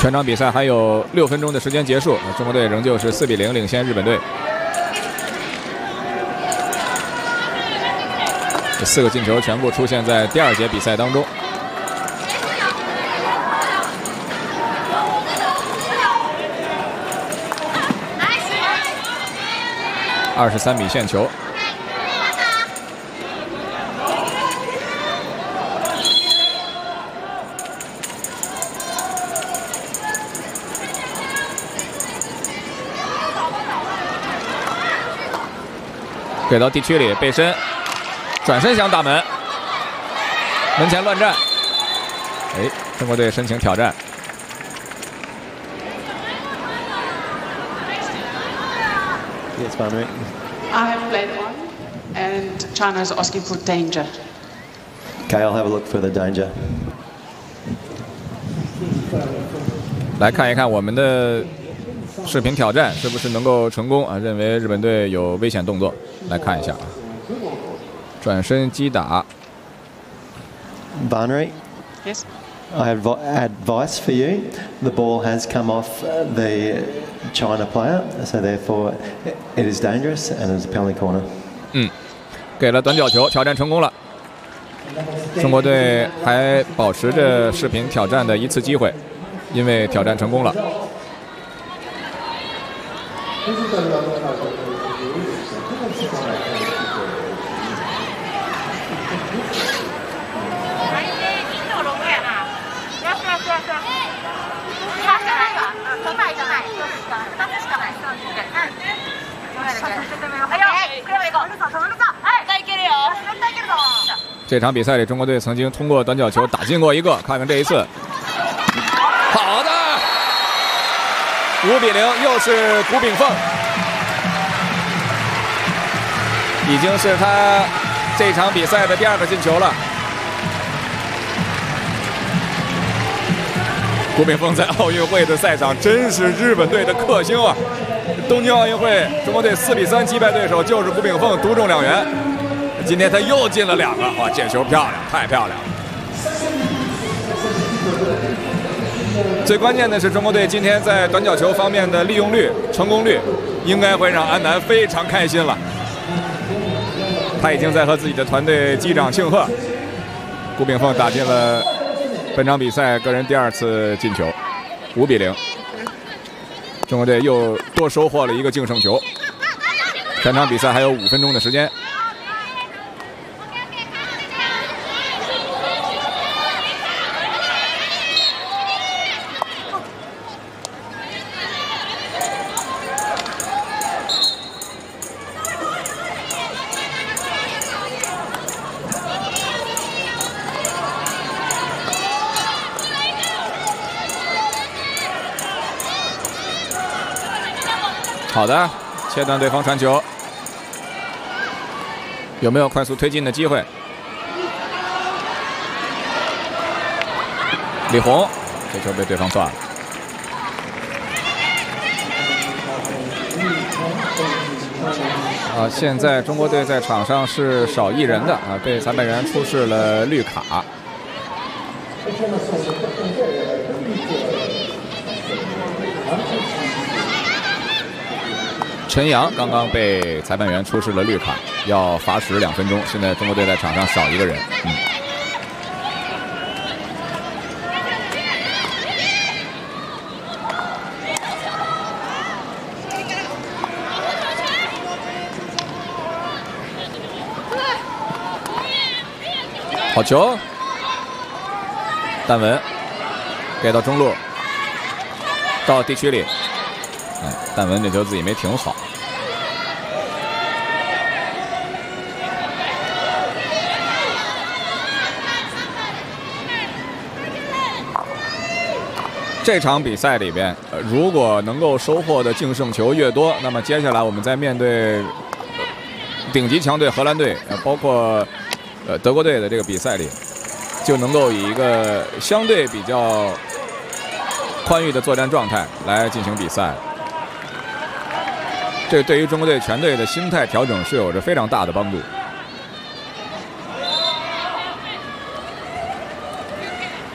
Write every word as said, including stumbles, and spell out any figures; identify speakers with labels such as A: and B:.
A: 全场比赛还有六分钟的时间结束，中国队仍旧是四比零领先日本队。这四个进球全部出现在第二节比赛当中。二十三米线球。 给到地区里，背身，转身想打门，门前乱战。哎，中国队申请挑战。
B: Yes, Banri.
C: I have played one, and China is asking for danger.
B: Okay, I'll have a look for the danger.
A: 来看一看我们的视频挑战是不是能够成功啊？认为日本队有危险动作，来看一下啊。转身击打。
B: Banri.
C: Yes.
B: I have advice for you. The ball has come off the China player, so therefore it is dangerous and it's a penalty corner.
A: 嗯，给了短角球，挑战成功了。中国队还保持着视频挑战的一次机会，因为挑战成功了。 这场比赛里，中国队曾经通过短角球打进过一个，看看这一次。好的，五比零，又是古炳凤，已经是他这场比赛的第二个进球了。古炳凤在奥运会的赛场真是日本队的克星啊！东京奥运会，中国队四比三击败对手，就是古炳凤独中两元。 今天他又进了两个，哇！这球漂亮，太漂亮了。最关键的是，中国队今天在短角球方面的利用率、成功率，应该会让安南非常开心了。他已经在和自己的团队击掌庆贺。古炳凤打进了本场比赛个人第二次进球，五比零。中国队又多收获了一个净胜球。全场比赛还有五分钟的时间。 好的，切断对方传球，有没有快速推进的机会？李红，这球被对方断了。啊，现在中国队在场上是少一人的啊，被裁判员出示了绿卡。 陈阳刚刚被裁判员出示了绿卡，要罚时两分钟。现在中国队在场上少一个人，嗯。好球，但文给到中路，到地区里。 哎，但文这球自己没停好。这场比赛里边，呃，如果能够收获的净胜球越多，那么接下来我们在面对顶级强队荷兰队，呃，包括呃德国队的这个比赛里，就能够以一个相对比较宽裕的作战状态来进行比赛。 这对于中国队全队的心态调整是有着非常大的帮助。